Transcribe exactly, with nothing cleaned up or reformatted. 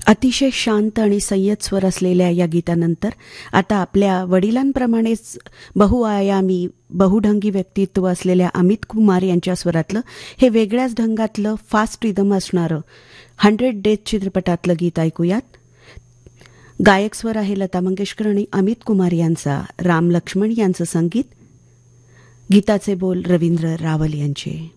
अतिशय शांत आणि संयत स्वर असलेल्या या गीतानंतर आता आपल्या वडिलांप्रमाणेच बहुआयामी बहुढंगी व्यक्तित्व असलेल्या अमित कुमार यांच्या स्वरातलं हे वेगळ्याच ढंगातलं फास्ट रिदम असणारं हंड्रेड डेज चित्रपटातलं गीत ऐकूयात. गायक स्वर आहे लता मंगेशकर आणि अमित कुमार यांचा, राम लक्ष्मण यांचं संगीत, गीताचे बोल रवींद्र रावल यांचे.